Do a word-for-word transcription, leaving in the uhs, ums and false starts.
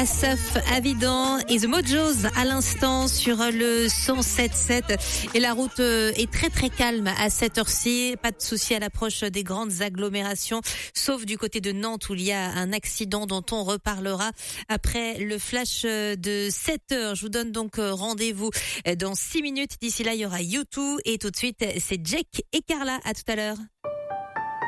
Asaf Avidan et The Mojos à l'instant sur le cent sept virgule sept. Et la route est très très calme à cette heure-ci. Pas de souci à l'approche des grandes agglomérations, sauf du côté de Nantes où il y a un accident dont on reparlera après le flash de sept heures. Je vous donne donc rendez-vous dans six minutes. D'ici là, il y aura U deux et tout de suite, c'est Jack et Carla. À tout à l'heure.